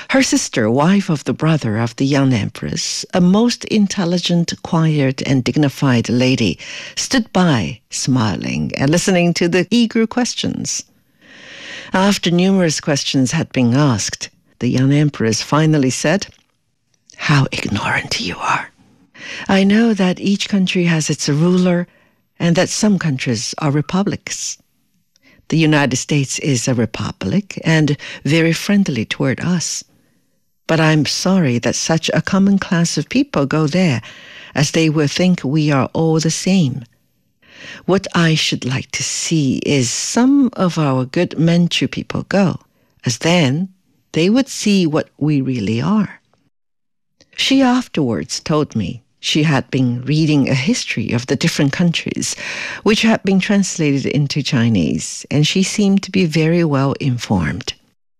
Her sister, wife of the brother of the young empress, a most intelligent, quiet, and dignified lady, stood by, smiling and listening to the eager questions. After numerous questions had been asked, the young empress finally said, "How ignorant you are. I know that each country has its ruler and that some countries are republics. The United States is a republic and very friendly toward us. But I'm sorry that such a common class of people go there, as they will think we are all the same. What I should like to see is some of our good Manchu people go, as then they would see what we really are." She afterwards told me she had been reading a history of the different countries, which had been translated into Chinese, and she seemed to be very well informed.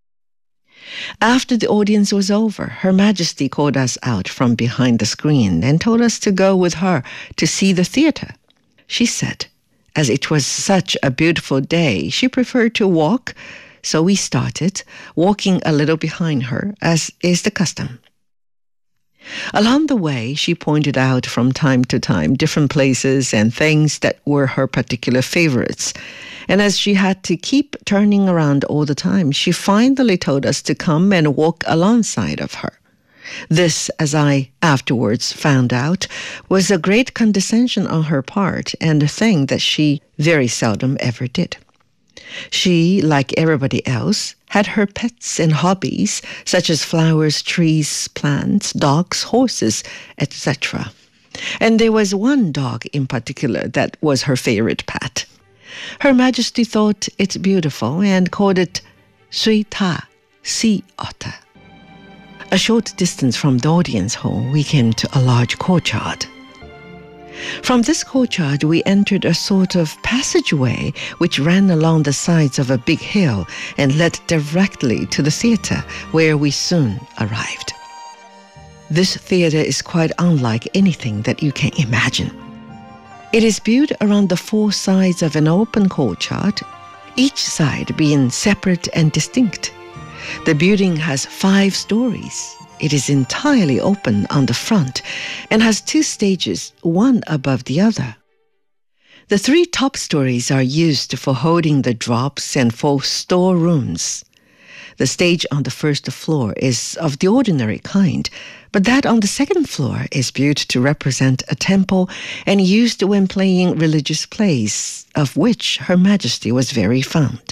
After the audience was over, Her Majesty called us out from behind the screen and told us to go with her to see the theater. She said, as it was such a beautiful day, she preferred to walk, so we started, walking a little behind her, as is the custom. Along the way, she pointed out from time to time different places and things that were her particular favorites. And as she had to keep turning around all the time, she finally told us to come and walk alongside of her. This, as I afterwards found out, was a great condescension on her part and a thing that she very seldom ever did. She, like everybody else, had her pets and hobbies, such as flowers, trees, plants, dogs, horses, etc. And there was one dog in particular that was her favorite pet. Her Majesty thought it beautiful and called it Sui Ta, sea otter. A short distance from the audience hall, we came to a large courtyard. From this courtyard, we entered a sort of passageway which ran along the sides of a big hill and led directly to the theater, where we soon arrived. This theater is quite unlike anything that you can imagine. It is built around the four sides of an open courtyard, each side being separate and distinct. The building has 5 stories. It is entirely open on the front and has 2 stages, one above the other. The 3 top stories are used for holding the drops and for storerooms. The stage on the first floor is of the ordinary kind, but that on the second floor is built to represent a temple and used when playing religious plays, of which Her Majesty was very fond.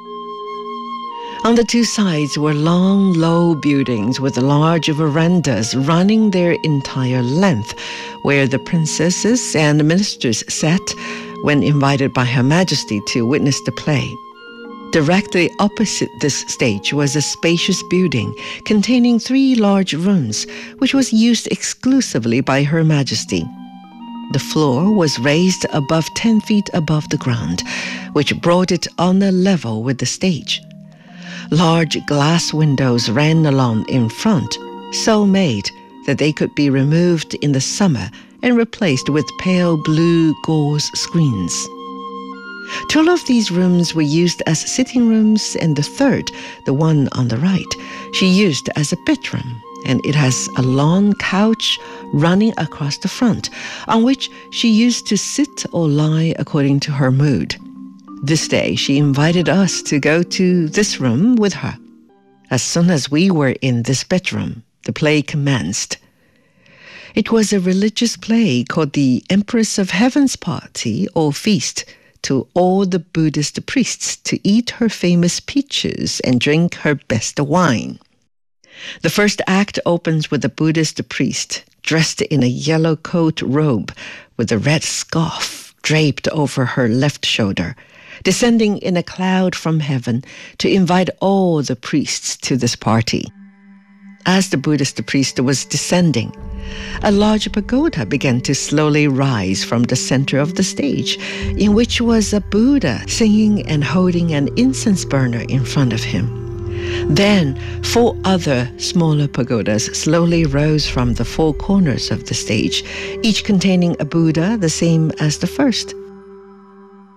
On the 2 sides were long, low buildings with large verandas running their entire length, where the princesses and ministers sat when invited by Her Majesty to witness the play. Directly opposite this stage was a spacious building containing 3 large rooms, which was used exclusively by Her Majesty. The floor was raised above 10 feet above the ground, which brought it on a level with the stage. Large glass windows ran along in front, so made that they could be removed in the summer and replaced with pale blue gauze screens. 2 of these rooms were used as sitting rooms, and the third, the one on the right, she used as a bedroom, and it has a long couch running across the front, on which she used to sit or lie according to her mood. This day, she invited us to go to this room with her. As soon as we were in this bedroom, the play commenced. It was a religious play called The Empress of Heaven's Party, or Feast, to all the Buddhist priests to eat her famous peaches and drink her best wine. The first act opens with a Buddhist priest dressed in a yellow coat robe with a red scarf draped over her left shoulder, descending in a cloud from heaven to invite all the priests to this party. As the Buddhist priest was descending, a large pagoda began to slowly rise from the center of the stage, in which was a Buddha singing and holding an incense burner in front of him. Then 4 other smaller pagodas slowly rose from the 4 corners of the stage, each containing a Buddha the same as the first.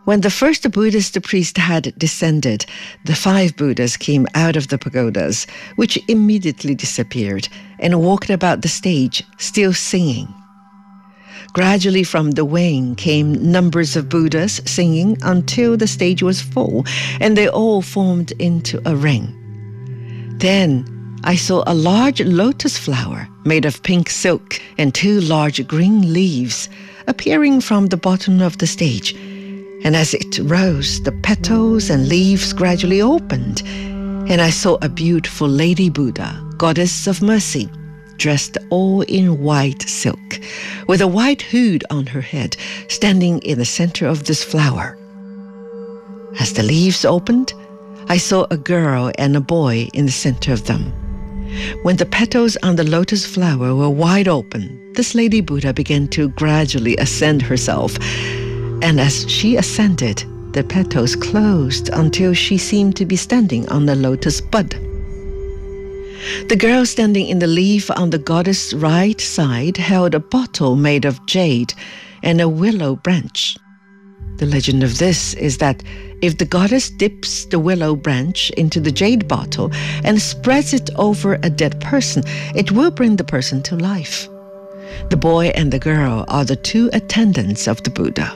When the first Buddhist priest had descended, the 5 Buddhas came out of the pagodas, which immediately disappeared, and walked about the stage, still singing. Gradually from the wing came numbers of Buddhas singing until the stage was full, and they all formed into a ring. Then I saw a large lotus flower made of pink silk and 2 large green leaves appearing from the bottom of the stage. And as it rose, the petals and leaves gradually opened, and I saw a beautiful Lady Buddha, goddess of mercy, dressed all in white silk, with a white hood on her head, standing in the center of this flower. As the leaves opened, I saw a girl and a boy in the center of them. When the petals on the lotus flower were wide open, this Lady Buddha began to gradually ascend herself, and as she ascended, the petals closed until she seemed to be standing on the lotus bud. The girl standing in the leaf on the goddess' right side held a bottle made of jade and a willow branch. The legend of this is that if the goddess dips the willow branch into the jade bottle and spreads it over a dead person, it will bring the person to life. The boy and the girl are the 2 attendants of the Buddha.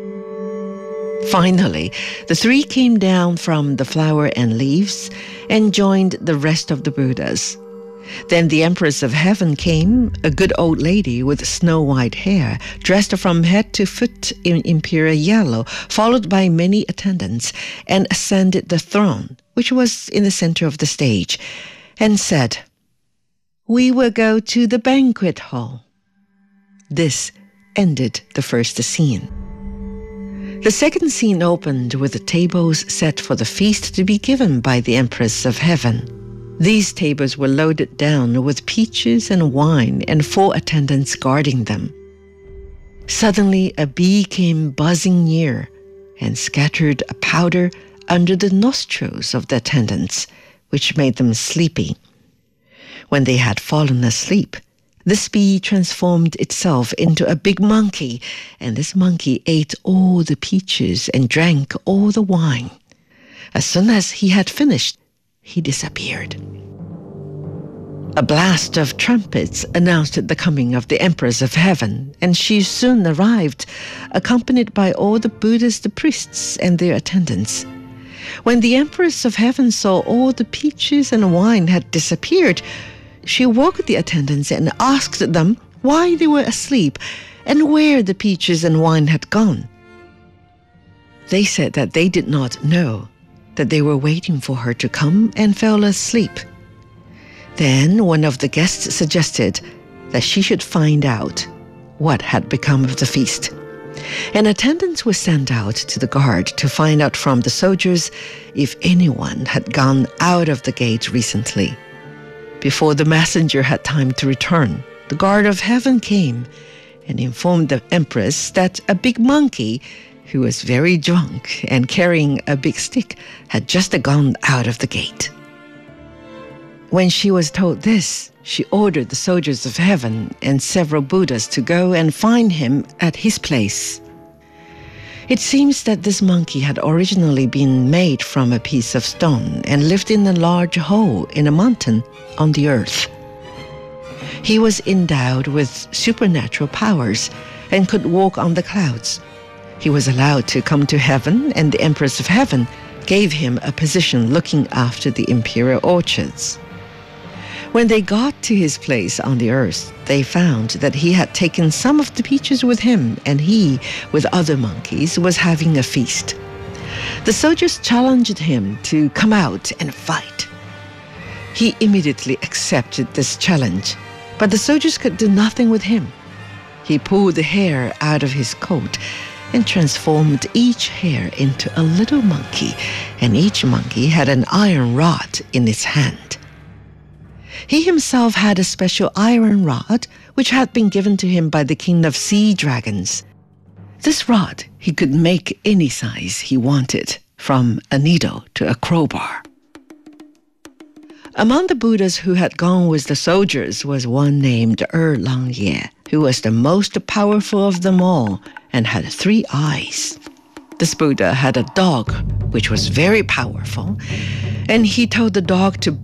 Finally, the 3 came down from the flower and leaves and joined the rest of the Buddhas. Then the Empress of Heaven came, a good old lady with snow-white hair, dressed from head to foot in imperial yellow, followed by many attendants, and ascended the throne, which was in the center of the stage, and said, "We will go to the banquet hall." This ended the first scene. The second scene opened with the tables set for the feast to be given by the Empress of Heaven. These tables were loaded down with peaches and wine and 4 attendants guarding them. Suddenly a bee came buzzing near and scattered a powder under the nostrils of the attendants, which made them sleepy. When they had fallen asleep, this bee transformed itself into a big monkey, and this monkey ate all the peaches and drank all the wine. As soon as he had finished, he disappeared. A blast of trumpets announced the coming of the Empress of Heaven, and she soon arrived, accompanied by all the Buddhist priests and their attendants. When the Empress of Heaven saw all the peaches and wine had disappeared, she woke the attendants and asked them why they were asleep and where the peaches and wine had gone. They said that they did not know, that they were waiting for her to come and fell asleep. Then one of the guests suggested that she should find out what had become of the feast. An attendant was sent out to the guard to find out from the soldiers if anyone had gone out of the gate recently. Before the messenger had time to return, the guard of heaven came and informed the empress that a big monkey, who was very drunk and carrying a big stick, had just gone out of the gate. When she was told this, she ordered the soldiers of heaven and several Buddhas to go and find him at his place. It seems that this monkey had originally been made from a piece of stone and lived in a large hole in a mountain on the earth. He was endowed with supernatural powers and could walk on the clouds. He was allowed to come to heaven, and the Empress of Heaven gave him a position looking after the imperial orchards. When they got to his place on the earth, they found that he had taken some of the peaches with him, and he, with other monkeys, was having a feast. The soldiers challenged him to come out and fight. He immediately accepted this challenge, but the soldiers could do nothing with him. He pulled the hair out of his coat and transformed each hair into a little monkey, and each monkey had an iron rod in its hand. He himself had a special iron rod which had been given to him by the king of sea dragons. This rod he could make any size he wanted, from a needle to a crowbar. Among the Buddhas who had gone with the soldiers was one named Langye, who was the most powerful of them all and had 3 eyes. This Buddha had a dog which was very powerful, and he told the dog to